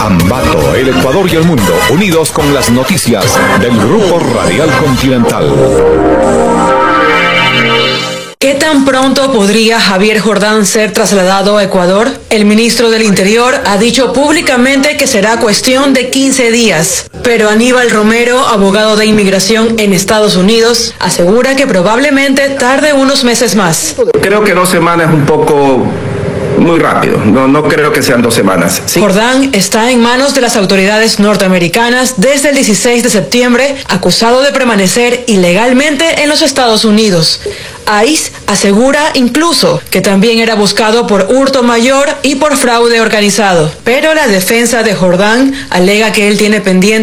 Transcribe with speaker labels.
Speaker 1: Ambato, el Ecuador y el mundo, unidos con las noticias del Grupo Radial Continental.
Speaker 2: ¿Qué tan pronto podría Javier Jordán ser trasladado a Ecuador? El ministro del Interior ha dicho públicamente que será cuestión de 15 días. Pero Aníbal Romero, abogado de inmigración en Estados Unidos, asegura que probablemente tarde unos meses más.
Speaker 3: Creo que 2 semanas es un poco muy rápido, no creo que sean 2 semanas. ¿Sí?
Speaker 2: Jordán está en manos de las autoridades norteamericanas desde el 16 de septiembre, acusado de permanecer ilegalmente en los Estados Unidos. ICE asegura incluso que también era buscado por hurto mayor y por fraude organizado. Pero la defensa de Jordán alega que él tiene pendiente